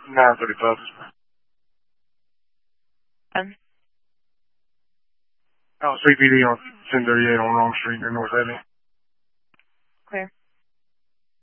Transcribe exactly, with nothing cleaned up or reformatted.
nine thirty-five. Um, Oh, C P D on ten thirty-eight on Wrong Street in North Eddy. clear.